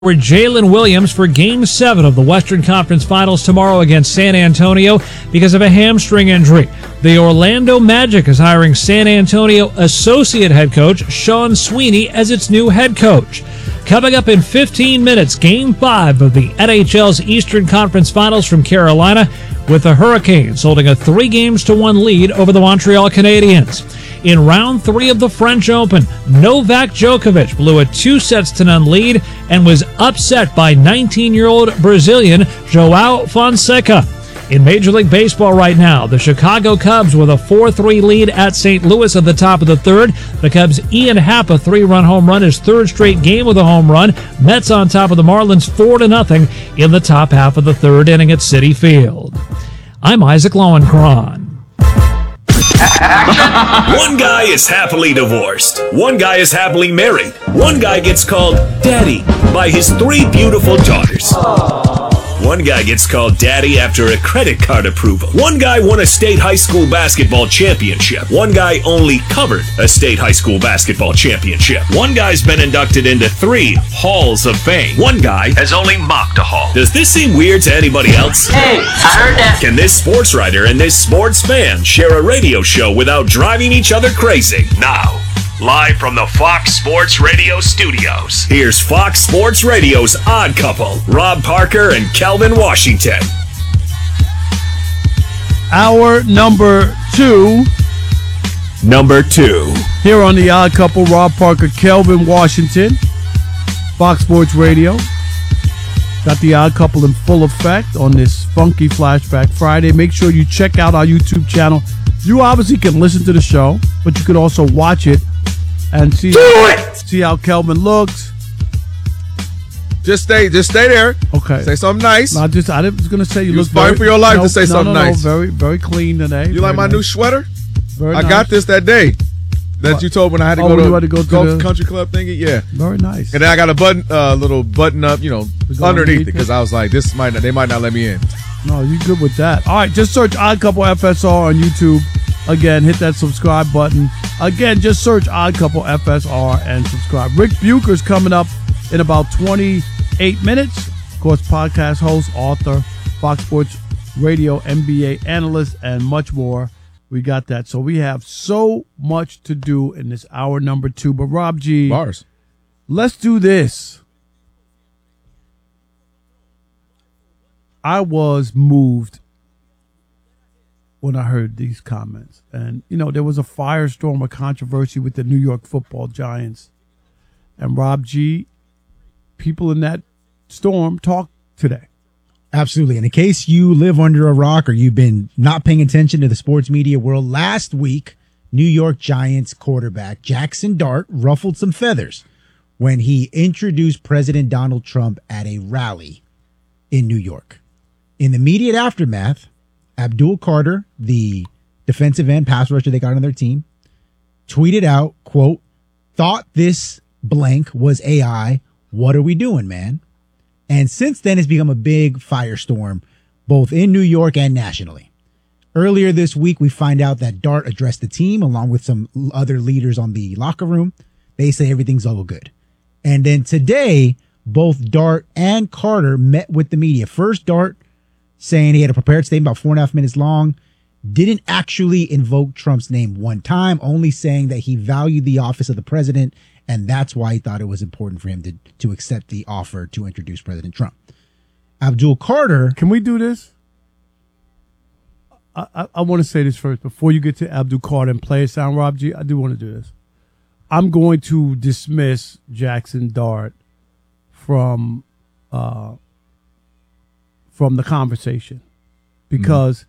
Jalen Williams for Game 7 of the Western Conference Finals tomorrow against San Antonio because of a hamstring injury. The Orlando Magic is hiring San Antonio associate head coach Sean Sweeney as its new head coach. Coming up in 15 minutes, Game 5 of the NHL's Eastern Conference Finals from Carolina, with the Hurricanes holding a 3-1 lead over the Montreal Canadiens. In round 3 of the French Open, Novak Djokovic blew a 2-0 lead and was upset by 19-year-old Brazilian João Fonseca. In Major League Baseball right now, the Chicago Cubs with a 4-3 lead at St. Louis at the top of the third. The Cubs' Ian Happ, a 3-run home run, his third straight game with a home run. Mets on top of the Marlins 4-0 in the top half of the third inning at Citi Field. I'm Isaac Lowenkron. One guy is happily divorced. One guy is happily married. One guy gets called Daddy by his 3 beautiful daughters. One guy gets called Daddy after a credit card approval. One guy won a state high school basketball championship. One guy only covered a state high school basketball championship. One guy's been inducted into 3 halls of fame. One guy has only mocked a hall. Does this seem weird to anybody else? Hey, I heard that. Can this sports writer and this sports fan share a radio show without driving each other crazy? Now, live from the Fox Sports Radio studios, here's Fox Sports Radio's Odd Couple, Rob Parker and Kelvin Washington. Hour number 2. Here on the Odd Couple, Rob Parker, Kelvin Washington, Fox Sports Radio. Got the Odd Couple in full effect on this funky Flashback Friday. Make sure you check out our YouTube channel. You obviously can listen to the show, but you could also watch it and see how Kelvin looks. Just stay there. Okay. Say something nice. I was going to say you look fighting for your life to say something nice. Very, very clean today. You like my new sweater? Very I nice. got this that day that you told when I had to go to golf country club thingy. Yeah. Very nice. And then I got a little button up, underneath it because I was like, they might not let me in. No, you good with that. All right, just search Odd Couple FSR on YouTube. Again, hit that subscribe button. Again, just search Odd Couple FSR and subscribe. Rick Bucher's coming up in about 28 minutes. Of course, podcast host, author, Fox Sports Radio, NBA analyst, and much more. We got that. So we have so much to do in this hour number 2. But Rob G, Bars. Let's do this. I was moved when I heard these comments. And, there was a firestorm of controversy with the New York Football Giants. And Rob G, people in that storm talked today. Absolutely. And in case you live under a rock or you've been not paying attention to the sports media world, last week, New York Giants quarterback Jackson Dart ruffled some feathers when he introduced President Donald Trump at a rally in New York. In the immediate aftermath, Abdul Carter, the defensive end pass rusher they got on their team, tweeted out, quote, "Thought this blank was AI. What are we doing, man?" And since then, it's become a big firestorm, both in New York and nationally. Earlier this week, we find out that Dart addressed the team along with some other leaders on the locker room. They say everything's all good. And then today, both Dart and Carter met with the media. First, Dart saying he had a prepared statement about 4.5 minutes long, didn't actually invoke Trump's name one time, only saying that he valued the office of the president, and that's why he thought it was important for him to accept the offer to introduce President Trump. Abdul Carter. Can we do this? I want to say this first before you get to Abdul Carter and play it sound, Rob G. I do want to do this. I'm going to dismiss Jackson Dart from the conversation because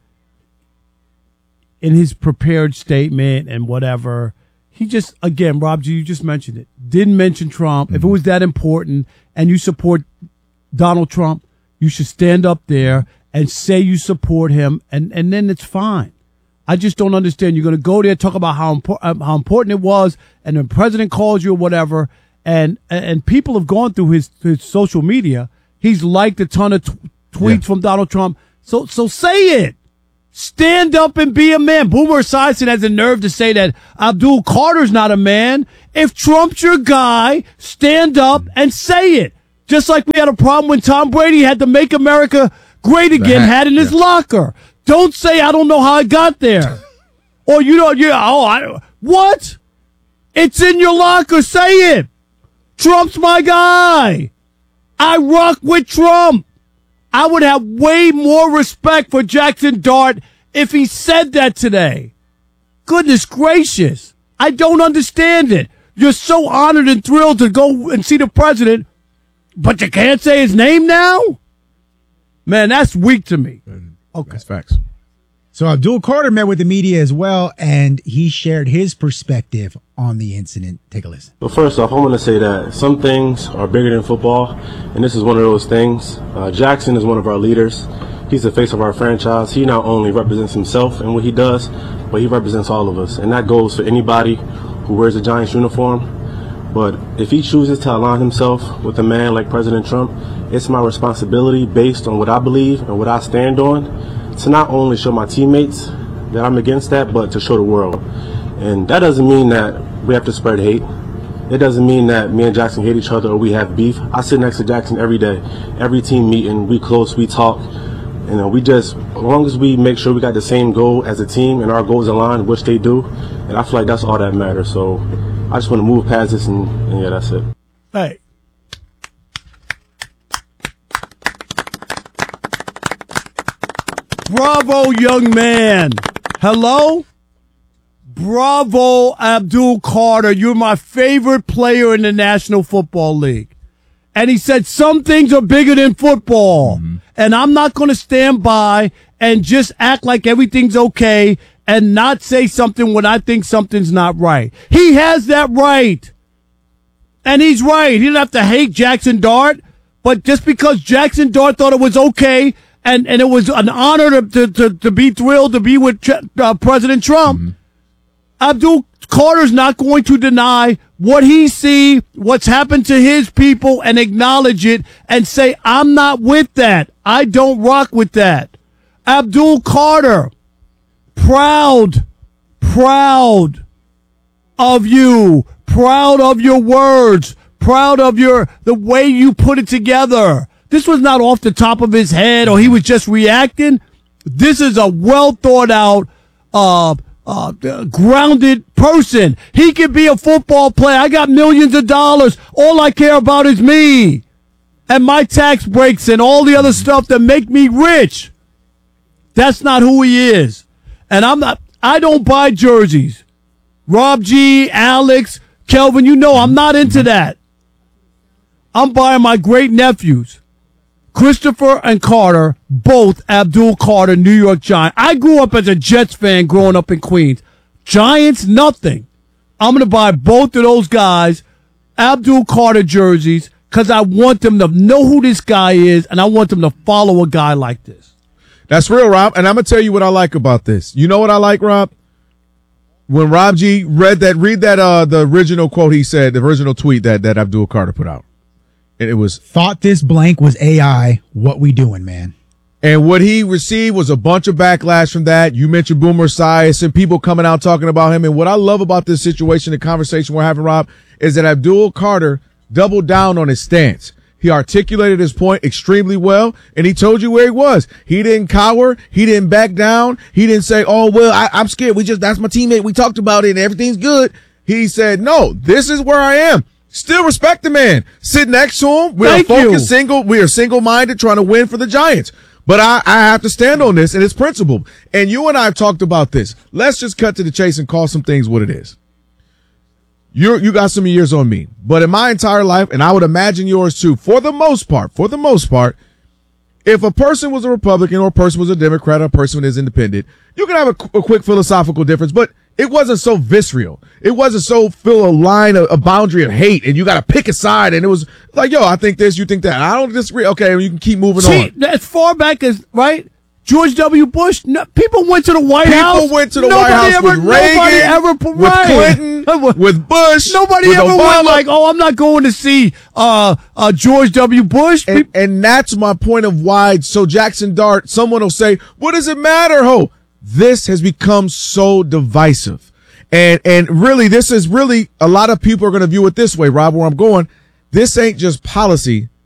in his prepared statement and whatever, he just, again, Rob G, you just mentioned it, didn't mention Trump. If it was that important and you support Donald Trump, you should stand up there and say you support him, and then it's fine. I just don't understand. You're going to go there, talk about how important it was, and the president calls you or whatever, and people have gone through his social media. He's liked a ton of tweets from Donald Trump. So say it. Stand up and be a man. Boomer Esiason has the nerve to say that Abdul Carter's not a man. If Trump's your guy, stand up and say it. Just like we had a problem when Tom Brady had to make America great again, had in his locker. Don't say I don't know how I got there. Or what? It's in your locker. Say it. Trump's my guy. I rock with Trump. I would have way more respect for Jackson Dart if he said that today. Goodness gracious. I don't understand it. You're so honored and thrilled to go and see the president, but you can't say his name now? Man, that's weak to me. Okay. That's facts. So Abdul Carter met with the media as well, and he shared his perspective on the incident. Take a listen. Well, first off, I want to say that some things are bigger than football, and this is one of those things. Jackson is one of our leaders. He's the face of our franchise. He not only represents himself and what he does, but he represents all of us, and that goes for anybody who wears a Giants uniform. But if he chooses to align himself with a man like President Trump, it's my responsibility, based on what I believe and what I stand on, to not only show my teammates that I'm against that, but to show the world. And that doesn't mean that we have to spread hate. It doesn't mean that me and Jackson hate each other or we have beef. I sit next to Jackson every day, every team meeting. We close, we talk. As long as we make sure we got the same goal as a team and our goals align, which they do, and I feel like that's all that matters. So I just want to move past this, and yeah, that's it. Hey. Bravo, young man. Hello? Bravo, Abdul Carter. You're my favorite player in the National Football League. And he said some things are bigger than football. Mm-hmm. And I'm not going to stand by and just act like everything's okay and not say something when I think something's not right. He has that right. And he's right. He didn't have to hate Jackson Dart. But just because Jackson Dart thought it was okay and it was an honor to be thrilled to be with President Trump, mm-hmm. Abdul Carter's not going to deny what he see, what's happened to his people, and acknowledge it and say, I'm not with that. I don't rock with that. Abdul Carter, proud of you, proud of your words, proud of the way you put it together. This was not off the top of his head or he was just reacting. This is a well thought out, grounded person. He could be a football player. I got millions of dollars. All I care about is me and my tax breaks and all the other stuff that make me rich. That's not who he is. And I don't buy jerseys. Rob G, Alex, Kelvin, I'm not into that. I'm buying my great nephews, Christopher and Carter, both Abdul Carter, New York Giants. I grew up as a Jets fan growing up in Queens. Giants, nothing. I'm going to buy both of those guys Abdul Carter jerseys because I want them to know who this guy is and I want them to follow a guy like this. That's real, Rob. And I'm going to tell you what I like about this. You know what I like, Rob? When Rob G read the original quote he said, the original tweet that Abdul Carter put out. And it was, thought this blank was AI. What we doing, man? And what he received was a bunch of backlash from that. You mentioned Boomer Esiason and people coming out talking about him. And what I love about this situation, the conversation we're having, Rob, is that Abdul Carter doubled down on his stance. He articulated his point extremely well, and he told you where he was. He didn't cower. He didn't back down. He didn't say, oh, well, I'm scared. That's my teammate. We talked about it and everything's good. He said, no, this is where I am. Still respect the man. Sit next to him. We are single-minded trying to win for the Giants. But I have to stand on this and it's principle. And you and I have talked about this. Let's just cut to the chase and call some things what it is. You got some years on me, but in my entire life, and I would imagine yours too, for the most part, if a person was a Republican or a person was a Democrat or a person is independent, you can have a quick philosophical difference, but it wasn't so visceral. It wasn't so fill a boundary of hate, and you got to pick a side, and it was like, yo, I think this, you think that. I don't disagree. Okay, you can keep moving on. As far back as, right? George W. Bush, people went to the White House. People went to the White House with Reagan, with Clinton, with Bush. Nobody with ever Obama. went like, oh, I'm not going to see George W. Bush. And that's my point of why. So Jackson Dart, someone will say, what does it matter, ho? This has become so divisive. And really, this is really, a lot of people are going to view it this way, Rob, where I'm going. This ain't just policy.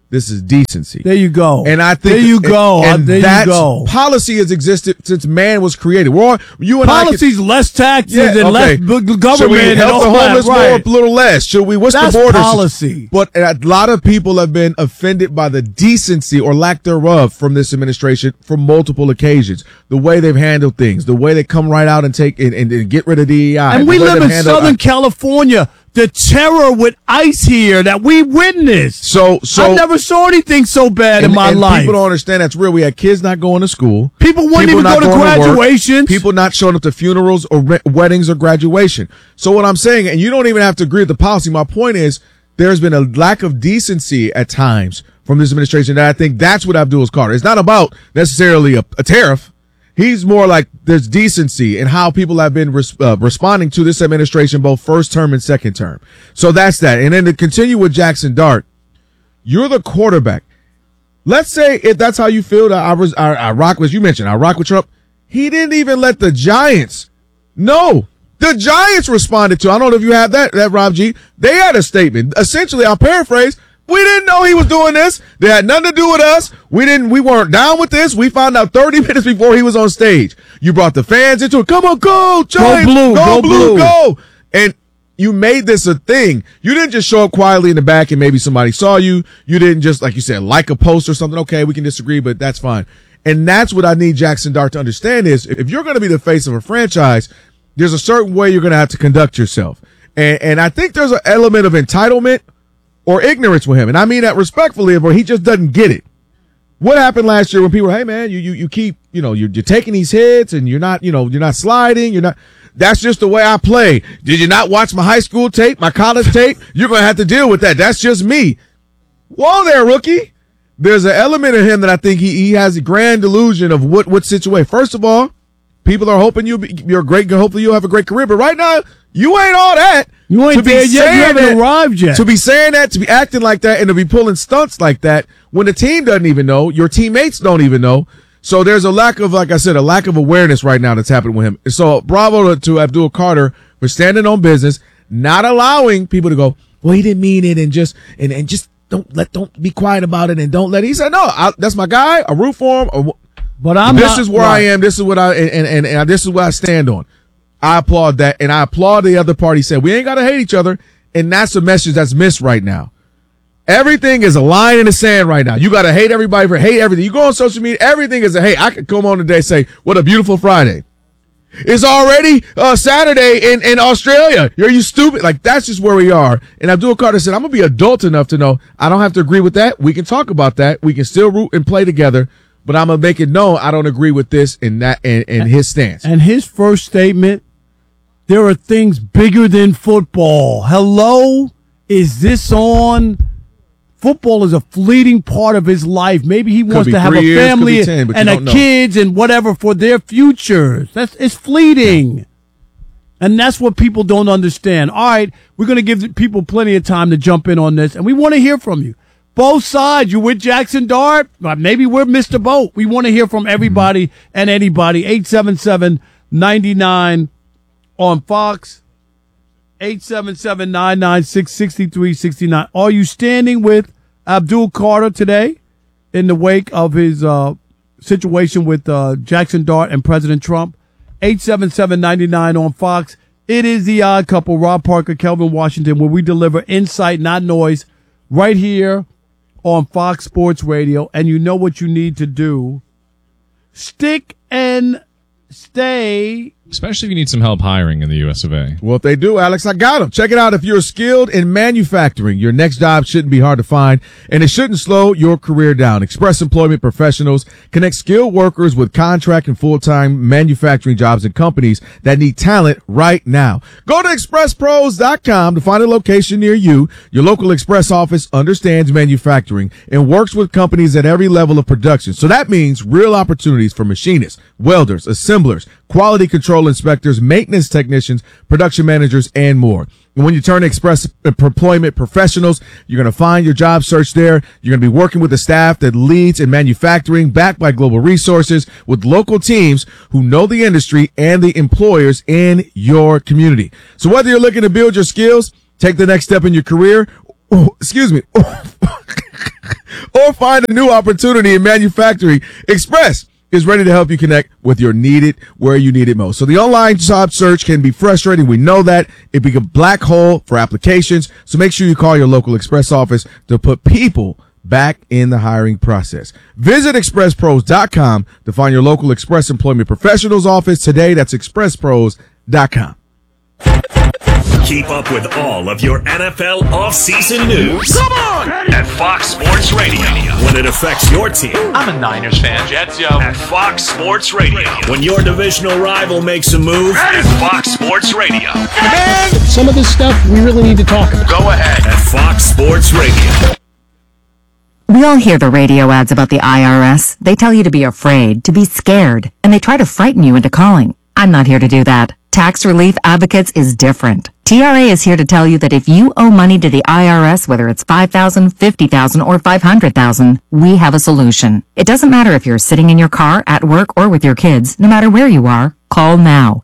This is decency. There you go. And I think there you go. And there that you go. policy has existed since man was created. Policies, less taxes and less government. Should we and help all the homeless that, right. more, a little less? Should we? What's That's the border? policy. But a lot of people have been offended by the decency or lack thereof from this administration for multiple occasions. The way they've handled things, the way they come right out and take and get rid of DEI. And we live in Southern California. The terror with ICE here that we witnessed. So I never saw anything so bad in my life. People don't understand that's real. We had kids not going to school. People wouldn't even go to graduations. People not showing up to funerals or weddings or graduation. So what I'm saying, and you don't even have to agree with the policy. My point is there's been a lack of decency at times from this administration that I think that's what Abdul Carter. It's not about necessarily a tariff. He's more like there's decency in how people have been responding to this administration, both first term and second term. So that's that. And then to continue with Jackson Dart, you're the quarterback. Let's say if that's how you feel, that I rock with, you mentioned, I rock with Trump. He didn't even let the Giants know. The Giants responded to, I don't know if you have that Rob G. They had a statement. Essentially, I'll paraphrase. We didn't know he was doing this. They had nothing to do with us. We weren't down with this. We found out 30 minutes before he was on stage. You brought the fans into it. Come on, go, Giants. Go blue, go. And you made this a thing. You didn't just show up quietly in the back and maybe somebody saw you. You didn't just, like you said, like a post or something. Okay, we can disagree, but that's fine. And that's what I need Jackson Dart to understand is if you're going to be the face of a franchise, there's a certain way you're going to have to conduct yourself. And I think there's an element of entitlement or ignorance with him. And I mean that respectfully, where he just doesn't get it. What happened last year when people were, hey man, you keep, you're taking these hits and you're not sliding. That's just the way I play. Did you not watch my high school tape, my college tape? You're going to have to deal with that. That's just me. Whoa there, rookie. There's an element of him that I think he has a grand delusion of what situation. First of all, people are hoping you're great. Hopefully you'll have a great career. But right now, you ain't all that. You ain't there yet. You haven't arrived yet. To be saying that, to be acting like that, and to be pulling stunts like that when the team doesn't even know, your teammates don't even know. So there's a lack of, like I said, a lack of awareness right now that's happening with him. So bravo to Abdul Carter for standing on business, not allowing people to go, well, he didn't mean it, and just don't be quiet about it, and don't let it. He said, no, that's my guy. I root for him. But this is where I am. This is what and this is what I stand on. I applaud that, and I applaud the other party said we ain't got to hate each other, and that's the message that's missed right now. Everything is a line in the sand right now. You got to hate everybody for hate everything. You go on social media, everything is a hate. I could come on today and say, what a beautiful Friday. It's already Saturday in Australia. Are you stupid? Like, that's just where we are. And Abdul Carter said, I'm going to be adult enough to know I don't have to agree with that. We can talk about that. We can still root and play together. But I'm going to make it known I don't agree with this and that and his stance. And his first statement, there are things bigger than football. Hello? Is this on? Football is a fleeting part of his life. Maybe he wants to have a family and kids and whatever for their futures. It's fleeting. And that's what people don't understand. All right, we're going to give people plenty of time to jump in on this, and we want to hear from you. Both sides. You with Jackson Dart? Maybe we're Mr. Boat. We want to hear from everybody and anybody. 877-99 on Fox. 877-996-6369. Are you standing with Abdul Carter today in the wake of his situation with Jackson Dart and President Trump? 877-99 on Fox. It is The Odd Couple, Rob Parker, Kelvin Washington, where we deliver insight, not noise, right here on Fox Sports Radio. And you know what you need to do. Stick and stay. Especially if you need some help hiring in the US of A. Well, if they do, Alex, I got them. Check it out. If you're skilled in manufacturing, your next job shouldn't be hard to find, and it shouldn't slow your career down. Express Employment Professionals connect skilled workers with contract and full-time manufacturing jobs and companies that need talent right now. Go to expresspros.com to find a location near you. Your local Express office understands manufacturing and works with companies at every level of production. So that means real opportunities for machinists, welders, assemblers, quality control inspectors, maintenance technicians, production managers, and more. And when you turn to Express Employment Professionals, you're going to find your job search there. You're going to be working with a staff that leads in manufacturing, backed by global resources, with local teams who know the industry and the employers in your community. So whether you're looking to build your skills, take the next step in your career, or find a new opportunity in manufacturing, Express is ready to help you connect with your needed where you need it most. So the online job search can be frustrating. We know that. It becomes a black hole for applications. So make sure you call your local Express office to put people back in the hiring process. Visit expresspros.com to find your local Express Employment Professionals office today. That's expresspros.com. Keep up with all of your NFL offseason news. Come on! At Fox Sports Radio. When it affects your team. I'm a Niners fan. Jets, yo. At Fox Sports Radio. When your divisional rival makes a move. At Fox Sports Radio. Man, some of this stuff we really need to talk about. Go ahead. At Fox Sports Radio. We all hear the radio ads about the IRS. They tell you to be afraid, to be scared, and they try to frighten you into calling. I'm not here to do that. Tax Relief Advocates is different. TRA is here to tell you that if you owe money to the IRS, whether it's $5,000, $50,000, or $500,000, we have a solution. It doesn't matter if you're sitting in your car, at work, or with your kids. No matter where you are, call now.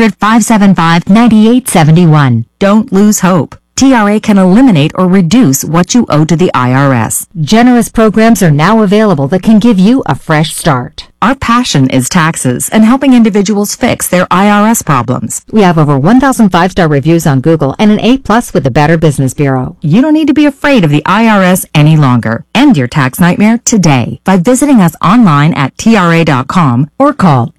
800-575-9871. Don't lose hope. TRA can eliminate or reduce what you owe to the IRS. Generous programs are now available that can give you a fresh start. Our passion is taxes and helping individuals fix their IRS problems. We have over 1,000 5-star reviews on Google and an A+ with the Better Business Bureau. You don't need to be afraid of the IRS any longer. End your tax nightmare today by visiting us online at TRA.com or call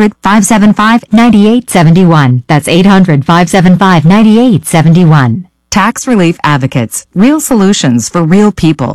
800-575-9871. That's 800-575-9871. Tax Relief Advocates. Real solutions for real people.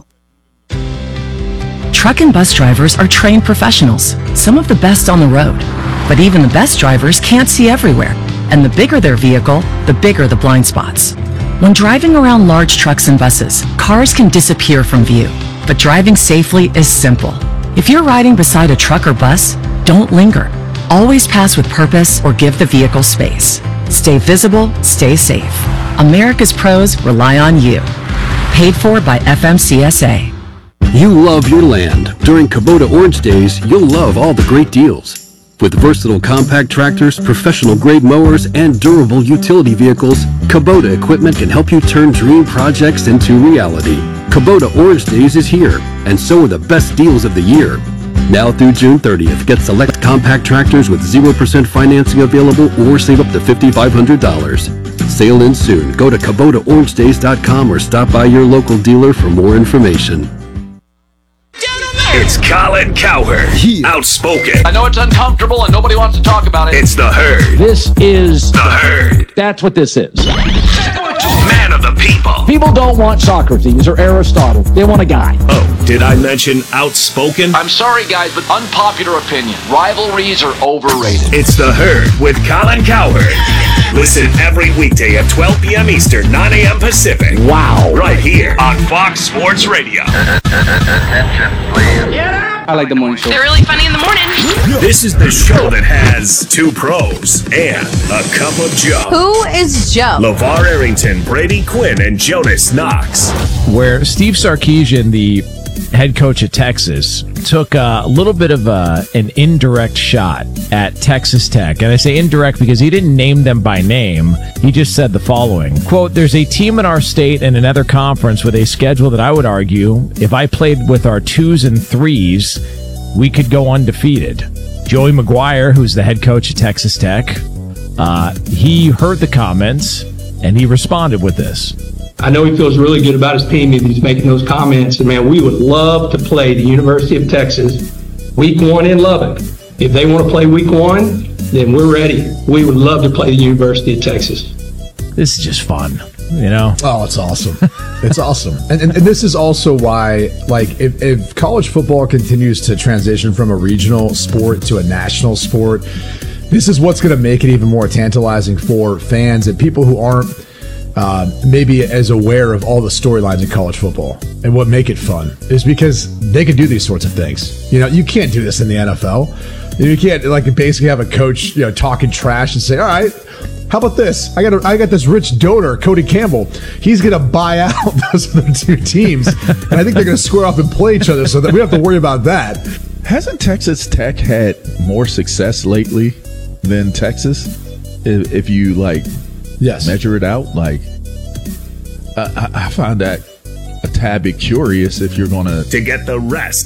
Truck and bus drivers are trained professionals, some of the best on the road. But even the best drivers can't see everywhere. And the bigger their vehicle, the bigger the blind spots. When driving around large trucks and buses, cars can disappear from view. But driving safely is simple. If you're riding beside a truck or bus, don't linger. Always pass with purpose or give the vehicle space. Stay visible, stay safe. America's pros rely on you. Paid for by FMCSA. You love your land. During Kubota Orange Days, you'll love all the great deals. With versatile compact tractors, professional-grade mowers, and durable utility vehicles, Kubota equipment can help you turn dream projects into reality. Kubota Orange Days is here, and so are the best deals of the year. Now through June 30th, get select compact tractors with 0% financing available or save up to $5,500. Sale ends soon. Go to KubotaOrangeDays.com or stop by your local dealer for more information. It's Colin Cowherd. Outspoken. I know it's uncomfortable and nobody wants to talk about it. It's the Herd. This is the Herd. That's what this is. Man of the people. People don't want Socrates or Aristotle. They want a guy. Oh, did I mention outspoken? I'm sorry, guys, but unpopular opinion. Rivalries are overrated. It's the Herd with Colin Cowherd. Listen every weekday at 12 p.m. Eastern, 9 a.m. Pacific. Wow. Right here on Fox Sports Radio. Attention, please. I like the morning show. They're really funny in the morning. This is the show that has two pros and a cup of Joe. Who is Joe? LeVar Arrington, Brady Quinn, and Jonas Knox. Where Steve Sarkisian, the head coach at Texas, took a little bit of an indirect shot at Texas Tech. And I say indirect because he didn't name them by name. He just said the following, quote, "There's a team in our state and another conference with a schedule that I would argue, if I played with our 2s and 3s, we could go undefeated." Joey McGuire, who's the head coach at Texas Tech, he heard the comments and he responded with this. I know he feels really good about his team if he's making those comments. And, man, we would love to play the University of Texas week 1 in Lubbock. If they want to play week 1, then we're ready. We would love to play the University of Texas. This is just fun, you know? Oh, it's awesome. It's awesome. And this is also why, like, if college football continues to transition from a regional sport to a national sport, this is what's going to make it even more tantalizing for fans and people who aren't maybe as aware of all the storylines in college football. And what make it fun is because they can do these sorts of things. You know, you can't do this in the NFL. You can't, like, basically have a coach, you know, talking trash and say, all right, how about this? I got this rich donor, Cody Campbell. He's going to buy out those other two teams. And I think they're going to square off and play each other so that we don't have to worry about that. Hasn't Texas Tech had more success lately than Texas? If you, like, yes, measure it out, like, I find that a tad bit curious if you're going To get the rest